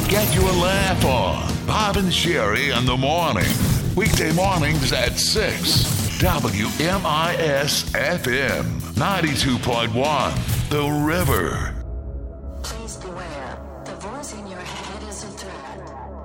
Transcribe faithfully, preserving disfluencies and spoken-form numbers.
Get your laugh on. Bob and Sherry in the morning. Weekday mornings at six. W M I S F M ninety-two point one. The River.